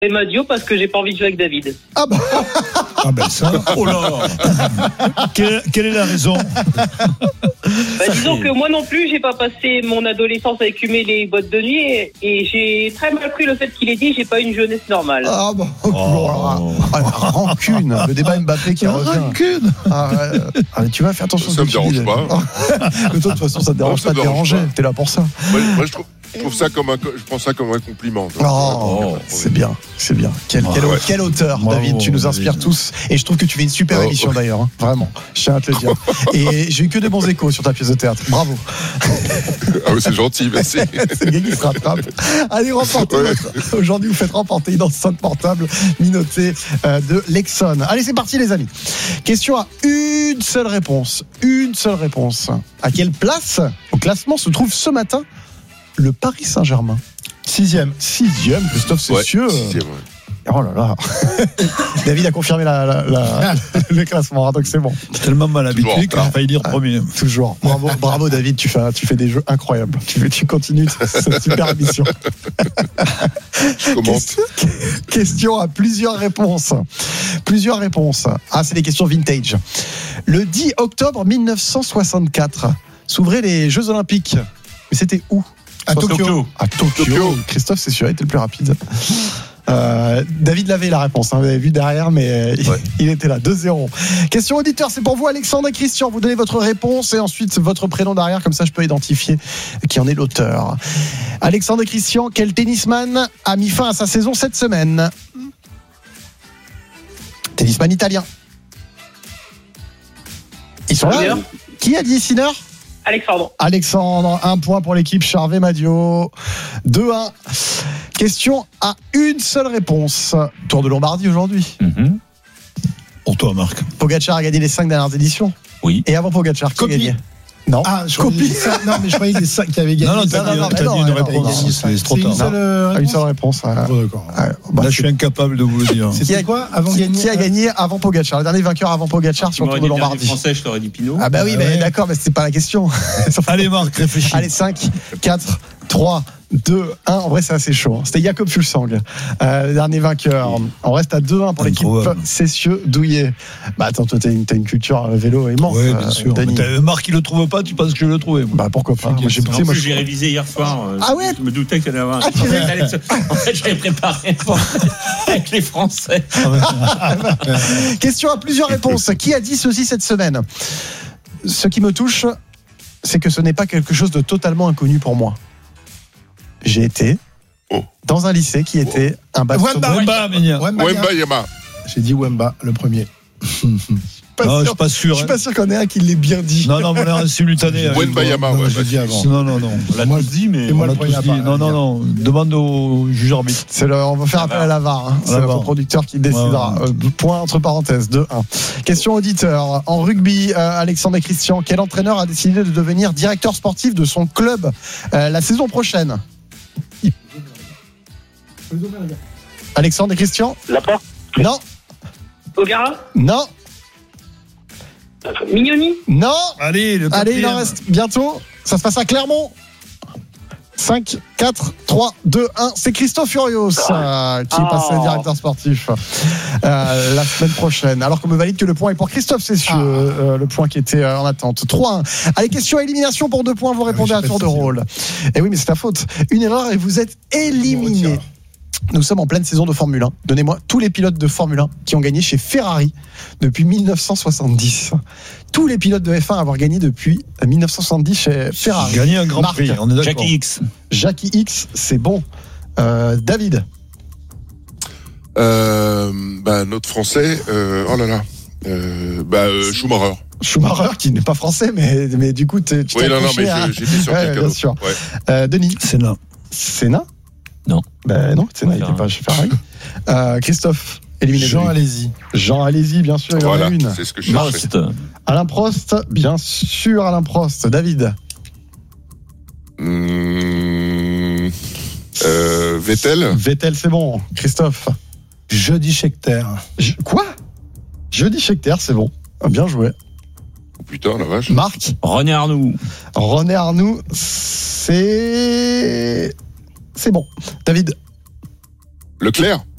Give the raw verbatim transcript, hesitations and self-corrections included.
Madio parce que j'ai pas envie de jouer avec David. Ah bah, Ah ben ça. Oh là. quelle, quelle est la raison? Bah, disons que moi non plus, j'ai pas passé mon adolescence à écumer les boîtes de nuit et, et j'ai très mal pris le fait qu'il ait dit j'ai pas une jeunesse normale. ah bah, Oh. ah, la rancune, le débat Mbappé qui revient. Rancune. Ah, ouais. Ah, tu vas faire attention. Ça à me ce que tu dérange dis. pas. Mais toi, de toute façon, ça te dérange Non, ça pas de me dérange déranger. pas. T'es là pour ça. Moi, moi, je trouve, je trouve ça comme un, je prends ça comme un compliment. Oh, Oh, c'est bien, c'est bien. Quel, quel, Ouais. quel auteur, Bravo, David. Tu nous inspires David. tous. Et je trouve que tu fais une super Oh, émission oh. d'ailleurs. Hein. Vraiment. Je tiens à te le dire. Et j'ai eu que des bons échos sur ta pièce de théâtre. Bravo. Ah oui, c'est gentil, merci. C'est le gars qui se rattrape. Allez, remportez. Ouais. votre- Aujourd'hui, vous faites remporter une enceinte portable Minoté euh, de Lexon. Allez, c'est parti, les amis. Question à une seule réponse. Une seule réponse. À quelle place au classement se trouve ce matin le Paris Saint-Germain? Sixième. Sixième, Christophe Ouais, Cessieux. sixième, ouais. Oh là là. David a confirmé la, la- la- le classement, hein, donc c'est bon. Je suis tellement mal Toujours en habitué que retard. j'ai failli dire premier. Toujours. Bravo, bravo David, tu fais, tu fais des jeux incroyables. Tu, tu continues cette super émission. Je commente. Question à plusieurs réponses. Plusieurs réponses. Ah, c'est des questions vintage. Le dix octobre mille neuf cent soixante-quatre s'ouvraient les Jeux Olympiques. Mais c'était où? À Tokyo. À Tokyo. Tokyo. Christophe, c'est sûr, était le plus rapide. Euh, David l'avait la réponse, hein, vous avez vu derrière, mais Ouais. il était là, deux zéro. Question auditeur, c'est pour vous Alexandre et Christian, vous donnez votre réponse et ensuite votre prénom derrière, comme ça je peux identifier qui en est l'auteur. Alexandre et Christian, quel tennisman a mis fin à sa saison cette semaine? Tennisman italien. Ils sont là? Sinner. Qui a dit Sinner? Alexandre. Alexandre, un point pour l'équipe Charvet Madio. deux un. Question à une seule réponse. Tour de Lombardie aujourd'hui. Mm-hmm. Pour toi, Marc. Pogacar a gagné les cinq dernières éditions. Oui. Et avant Pogacar, qui a Copie. gagné? Non. Ah, je croyais Copie. des cinq- non, mais je croyais des cinq qui avaient gagné. Non, non, t'as non, non, dit, mais t'as non, dit une non, réponse. non, C'est trop C'est une tard. seule euh, Une réponse. seule réponse. ouais. Oh, d'accord. Ouais, bah, Là, je suis incapable de vous le dire. Qui a- C'était quoi avant de qui, gagner qui a gagné avant Pogacar? Le dernier vainqueur avant Pogacar sur le Tour de Lombardie. Français, je t'aurais dit Pinot. Ah bah oui, Ah mais ouais. d'accord, mais c'est pas la question. Allez, Marc, réfléchis. Allez, cinq, quatre, trois, deux, un. En vrai, c'est assez chaud. hein. C'était Jakob Fuglsang, euh, le dernier vainqueur. On reste à deux un pour l'équipe Introuvable. Cessieux-Douillet. Bah attends, toi, t'as une, t'as une culture euh, vélo immense. Oui, euh, bien sûr. Denis. Mais t'as- Marc, il le trouve pas, tu penses que je vais le trouver moi. Bah pourquoi pas. Moi, j'ai En poussé, moi, plus, je- j'ai révisé hier soir. euh, Ah ouais Je me doutais qu'il y en avait un. Ah, tu En fait, en fait, j'avais préparé pour- avec les Français. Question à plusieurs réponses. Qui a dit ceci cette semaine? Ce qui me touche, c'est que ce n'est pas quelque chose de totalement inconnu pour moi. J'ai été Oh. dans un lycée qui était un bastion. Wemba. Wemba, Ménia. Wemba. Wemba Yama. J'ai dit Wemba, le premier. Pas Non, je sûr. suis pas Je sûr. suis hein. pas sûr qu'on ait un qui l'ait bien dit. Non, non, on est en simultané. avec Wemba toi. Yama, Non, ouais. j'ai dit avant. Non, non, non. On l'a Moi, tous dit, mais. et moi, On le l'a premier tous à dit. part, Non, non, à non. Demande au juge arbitre. C'est le, on va faire appel à la V A R. hein. C'est La V A R. notre producteur qui décidera. Ouais, ouais. Euh, point entre parenthèses, deux un. Question auditeur. En rugby, euh, Alexandre et Christian, quel entraîneur a décidé de devenir directeur sportif de son club euh, la saison prochaine? Alexandre et Christian? Laporte. Non, Ogara. non, Mignoni. non. Allez, le Allez, il en quatrième. reste bientôt. Ça se passe à Clermont. cinq, quatre, trois, deux, un. C'est Christophe Furios euh, qui est passé Oh. directeur sportif euh, la semaine prochaine. Alors qu'on me valide que le point est pour Christophe Cessieux, euh, le point qui était euh, en attente. trois un. Allez, question à élimination pour deux points. Vous répondez j'ai à pas tour de de souci. rôle. Et oui, mais c'est ta faute. Une erreur et vous êtes éliminé. Nous sommes en pleine saison de Formule un. Donnez-moi tous les pilotes de Formule un qui ont gagné chez Ferrari depuis mille neuf cent soixante-dix. Tous les pilotes de F un à avoir gagné depuis mille neuf cent soixante-dix chez Ferrari. Gagner un grand Marc. prix, on est d'accord. Jackie X. Jackie X, c'est bon. Euh, David, Euh, bah, notre français, euh, oh là là. Euh, bah, euh, Schumacher. Schumacher, qui n'est pas français, mais, mais du coup, t'es- tu t'es Oui, non, non, accroché mais à- je- j'étais sur Ouais, quelqu'un bien d'autre. sûr. Ouais. Euh, Denis, C'est là. Sénat Non. Ben non, Sénat, il Ferrari. n'était pas chez Ferrari. Euh, Christophe, éliminé. Jean Jean, Alési. Jean Allez-y, bien sûr, il y en a Voilà, une. c'est ce que je cherchais. Prost. Alain Prost, bien sûr, Alain Prost. David, Hum, euh, Vettel. Vettel, c'est bon. Christophe, Jeudi Scheckter. Je- quoi Jeudi Scheckter, c'est bon. Ah, bien joué. Oh, putain, la vache. Marc, René Arnoux. René Arnoux, c'est. C'est bon. David, Leclerc.